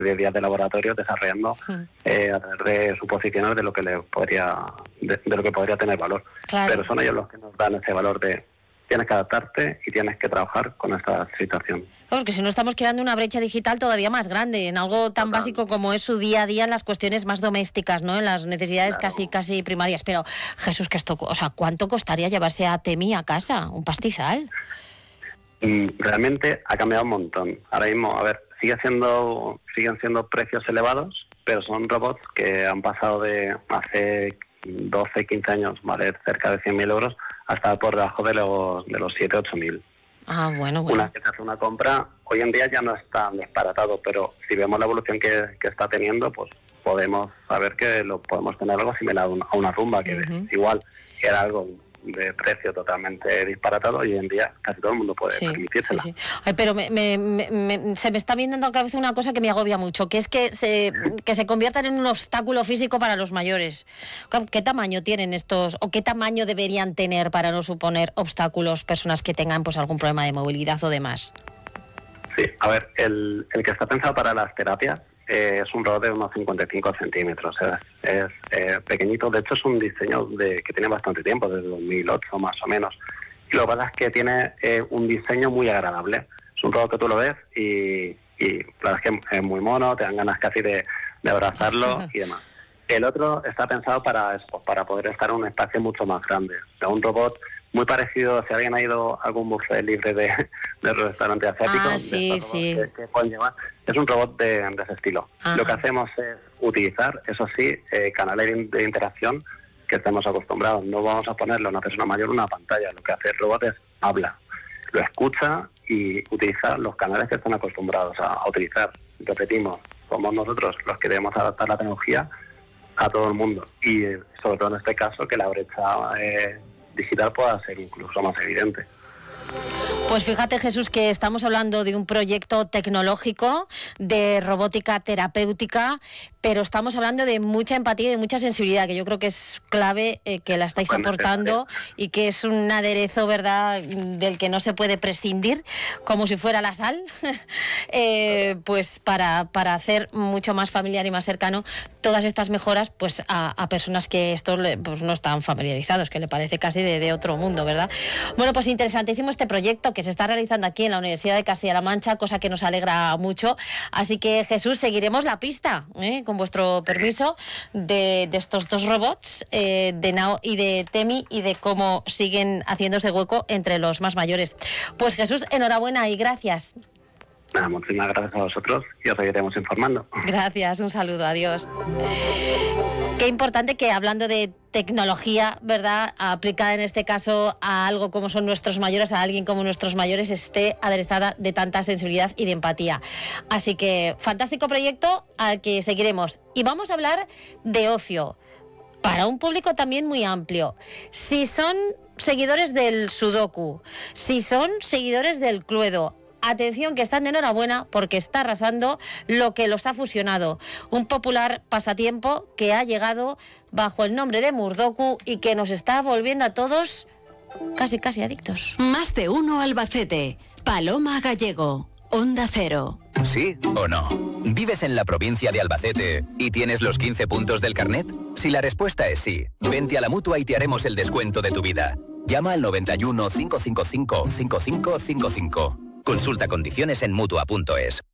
10 días de laboratorio desarrollando a través de suposiciones de lo que le podría de lo que podría tener valor. Claro. Pero son ellos los que nos dan ese valor de tienes que adaptarte y tienes que trabajar con esta situación. Porque si no estamos creando una brecha digital todavía más grande en algo tan básico como es su día a día en las cuestiones más domésticas, ¿no? En las necesidades casi primarias. Pero Jesús, que esto, o sea, ¿cuánto costaría llevarse a Temi a casa? ¿Un pastizal? Realmente ha cambiado un montón. Ahora mismo, a ver, siguen siendo precios elevados, pero son robots que han pasado de hace 12, 15 años valer cerca de 100.000 euros hasta por debajo de los 7, 8.000. Ah, bueno. Una vez que se hace una compra, hoy en día ya no es tan disparatado, pero si vemos la evolución que está teniendo, pues podemos saber que lo podemos tener algo similar a una Rumba, que igual era algo de precio totalmente disparatado y hoy en día casi todo el mundo puede permitírsela. Sí. Ay, pero se me está viendo en la cabeza una cosa que me agobia mucho, que es que se conviertan en un obstáculo físico para los mayores. ¿Qué tamaño tienen estos, o qué tamaño deberían tener para no suponer obstáculos personas que tengan pues algún problema de movilidad o demás? Sí, a ver, el que está pensado para las terapias es un robot de unos 55 centímetros, es pequeñito. De hecho es un diseño que tiene bastante tiempo, desde 2008 más o menos, y lo que pasa es que tiene un diseño muy agradable. Es un robot que tú lo ves y la verdad es que es muy mono, te dan ganas casi de abrazarlo y demás. El otro está pensado para poder estar en un espacio mucho más grande. Es un robot muy parecido, si alguien ha ido a algún buffet libre de restaurante asiático, que pueden llevar, es un robot de ese estilo. Ajá. Lo que hacemos es utilizar, eso sí, canales de interacción que estemos acostumbrados. No vamos a ponerle a una persona mayor una pantalla. Lo que hace el robot es habla, lo escucha y utiliza los canales que están acostumbrados a utilizar. Repetimos, somos nosotros los que debemos adaptar la tecnología a todo el mundo y sobre todo en este caso que la brecha digital pueda ser incluso más evidente. Pues fíjate, Jesús, que estamos hablando de un proyecto tecnológico de robótica terapéutica, pero estamos hablando de mucha empatía y de mucha sensibilidad, que yo creo que es clave, que la estáis aportando y que es un aderezo, ¿verdad?, del que no se puede prescindir, como si fuera la sal, pues para hacer mucho más familiar y más cercano todas estas mejoras pues a personas que esto pues no están familiarizados, que le parece casi de otro mundo, ¿verdad? Bueno, pues interesantísimo este proyecto que se está realizando aquí en la Universidad de Castilla-La Mancha, cosa que nos alegra mucho. Así que, Jesús, seguiremos la pista, con vuestro permiso, de estos dos robots, de Nao y de Temi, y de cómo siguen haciéndose hueco entre los más mayores. Pues, Jesús, enhorabuena y gracias. Nada, muchísimas gracias a vosotros y os seguiremos informando. Gracias, un saludo, adiós. Qué importante que, hablando de tecnología, ¿verdad?, aplicada en este caso a algo como son nuestros mayores, a alguien como nuestros mayores, esté aderezada de tanta sensibilidad y de empatía. Así que, fantástico proyecto al que seguiremos. Y vamos a hablar de ocio, para un público también muy amplio. Si son seguidores del Sudoku, si son seguidores del Cluedo, atención, que están de enhorabuena porque está arrasando lo que los ha fusionado. Un popular pasatiempo que ha llegado bajo el nombre de Murdoku y que nos está volviendo a todos casi adictos. Más de uno Albacete. Paloma Gallego. Onda Cero. ¿Sí o no? ¿Vives en la provincia de Albacete y tienes los 15 puntos del carnet? Si la respuesta es sí, vente a la Mutua y te haremos el descuento de tu vida. Llama al 91 555 5555. Consulta condiciones en Mutua.es.